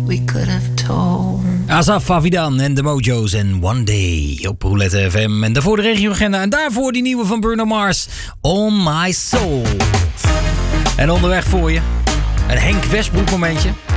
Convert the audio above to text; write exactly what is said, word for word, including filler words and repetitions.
we could have told. Asaf Avidan en de Mojo's en One Day op Roulette F M. En daarvoor de regioagenda en daarvoor die nieuwe van Bruno Mars, On My Soul. En onderweg voor je, een Henk Westbroek momentje.